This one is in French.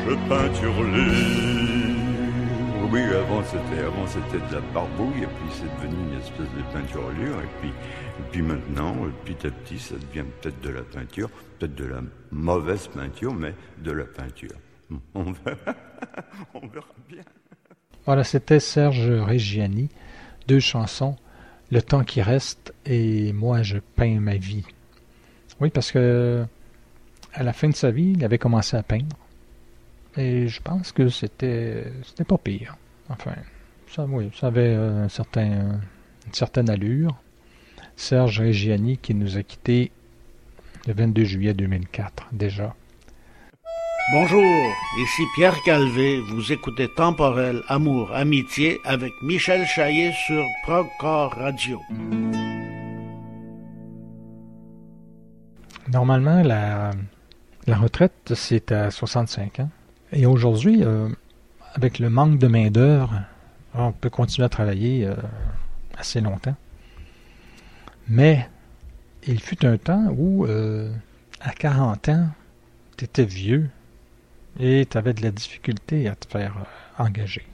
je peinturlus. Oui, avant c'était de la barbouille, et puis c'est devenu une espèce de peinturlure, et puis maintenant, petit à petit, ça devient peut-être de la peinture, peut-être de la mauvaise peinture, mais de la peinture. On verra bien. Voilà, c'était Serge Reggiani, 2 chansons, Le temps qui reste et Moi je peins ma vie. Oui, parce que à la fin de sa vie, il avait commencé à peindre. Et je pense que c'était pas pire. Enfin, ça, oui, ça avait une certaine allure. Serge Reggiani qui nous a quittés le 22 juillet 2004, déjà. Bonjour, ici Pierre Calvé, vous écoutez Temporel Amour Amitié avec Michel Chaillet sur Progcore Radio. Normalement, la retraite, c'est à 65 ans. Et aujourd'hui, avec le manque de main-d'œuvre, on peut continuer à travailler assez longtemps. Mais il fut un temps où, à 40 ans, tu étais vieux et tu avais de la difficulté à te faire engager.